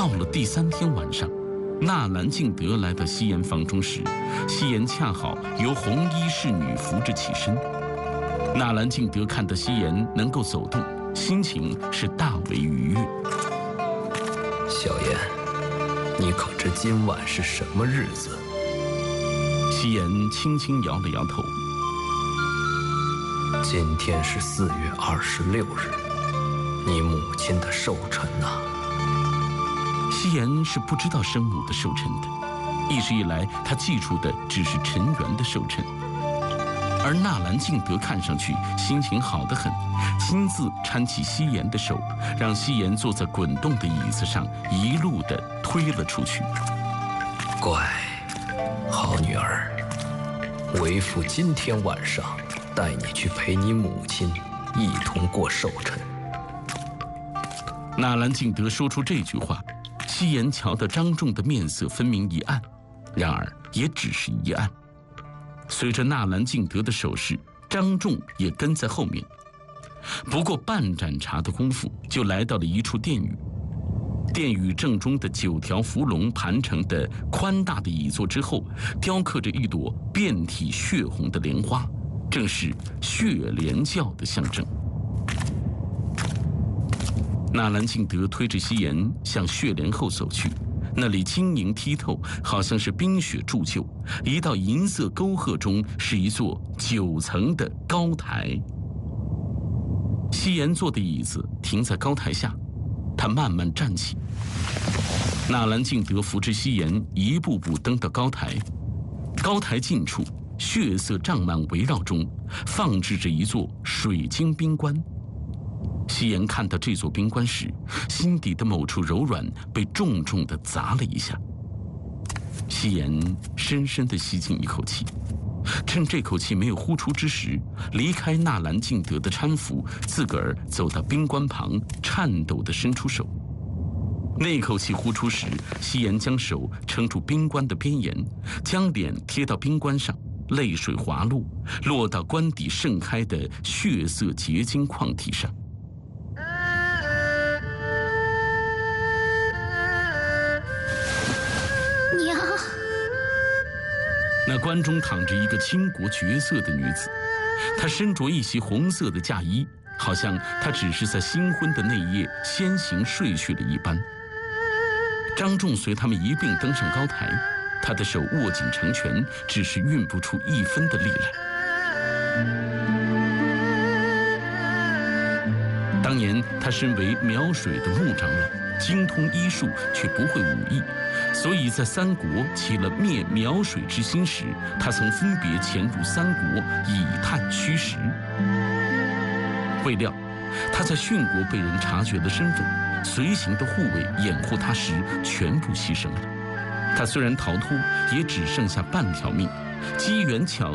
到了第3天晚上，纳兰敬德来到西颜房中时，西颜恰好由红衣侍女扶着起身。纳兰敬德看到西颜能够走动，心情是大为愉悦。 小颜，你可知今晚是什么日子？ 西颜轻轻摇了摇头。 今天是4月26日，你母亲的寿辰呐。 西颜是不知道生母的寿辰的，一直以来他记住的只是陈元的寿辰。而纳兰敬德看上去心情好得很，亲自搀起西颜的手，让西颜坐在滚动的椅子上，一路地推了出去。 乖，好女儿，为父今天晚上带你去陪你母亲一同过寿辰。 纳兰敬德说出这句话，西颜瞧到张仲的面色分明一暗，然而也只是一暗。随着纳兰敬德的手势，张仲也跟在后面。不过半盏茶的功夫，就来到了一处殿宇。殿宇正中的9条伏龙盘成的宽大的椅座之后，雕刻着一朵遍体血红的莲花，正是血莲教的象征。纳兰敬德推着西颜向血莲后走去，那里晶莹剔透，好像是冰雪铸就。一道银色沟壑中是一座9层的高台。西颜坐的椅子停在高台下，他慢慢站起。纳兰敬德扶着西颜一步步登到高台。高台近处，血色帐幔围绕中，放置着一座水晶冰棺。西颜看到这座冰棺时，心底的某处柔软被重重地砸了一下。西颜深深地吸进一口气，趁这口气没有呼出之时，离开纳兰敬德的搀扶，自个儿走到冰棺旁，颤抖地伸出手。那口气呼出时，西颜将手撑住冰棺的边沿，将脸贴到冰棺上，泪水滑落，落到棺底盛开的血色结晶矿体上。 娘， 那棺中躺着一个倾国绝色的女子，她身着一袭红色的嫁衣，好像她只是在新婚的那夜先行睡去了一般。张仲随他们一并登上高台，他的手握紧成拳，只是运不出1分的力来。当年他身为苗水的穆长老，精通医术却不会武艺，所以在三国起了灭苗水之心时，他曾分别潜入三国以探虚实。未料他在殉国被人察觉了身份，随行的护卫掩护他时全部牺牲了。他虽然逃脱，也只剩下半条命，机缘巧